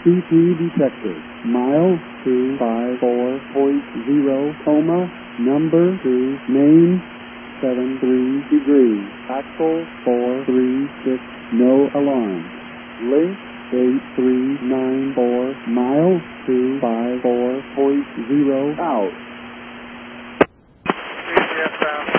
CP detected. Mile 254.0, coma, number 2, main 73 degrees, axle 436, no alarm. Link 8394, mile 254.0, out. CPS bound.